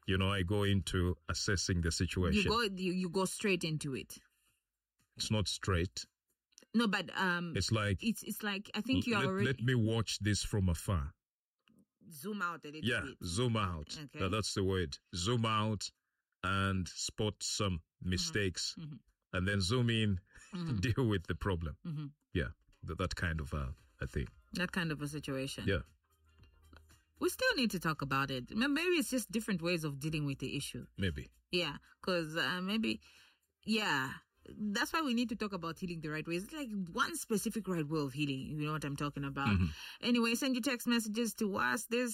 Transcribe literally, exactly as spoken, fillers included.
you know, I go into assessing the situation. You go, you, you go straight into it. It's not straight. No, but um, it's like it's it's like I think you are let, already. Let me watch this from afar. Zoom out a little yeah, bit. Yeah, zoom out. Okay. That, that's the word. Zoom out and spot some mistakes, mm-hmm. and then zoom in, mm-hmm. deal with the problem. Mm-hmm. Yeah, that, that kind of uh, a thing. That kind of a situation. Yeah. We still need to talk about it. Maybe it's just different ways of dealing with the issue. Maybe. Yeah, because uh, maybe, yeah. That's why we need to talk about healing the right way. It's like one specific right way of healing. You know what I'm talking about. Mm-hmm. Anyway, send your text messages to us. This